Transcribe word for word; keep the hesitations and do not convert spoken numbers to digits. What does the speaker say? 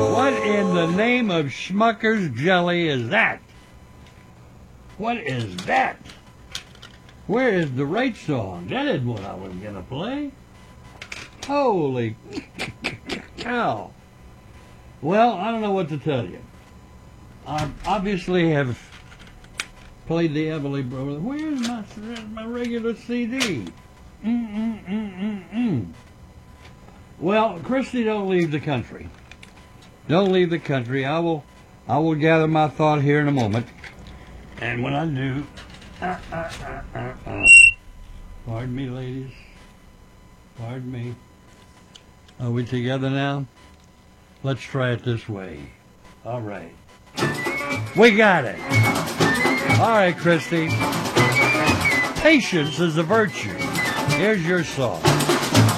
What in the name of Schmucker's jelly is that? What is that? Where is the right song? That isn't what I was going to play. Holy cow. Well, I don't know what to tell you. I obviously have played the Everly Brothers. Where's my, my regular C D? Mm-mm-mm-mm-mm. Well, Christy, don't leave the country. Don't leave the country. I will I will gather my thought here in a moment. And when I do... Uh, uh, uh, uh, uh. Pardon me, ladies. Pardon me. Are we together now? Let's try it this way. All right. We got it. All right, Christy. Patience is a virtue. Here's your song.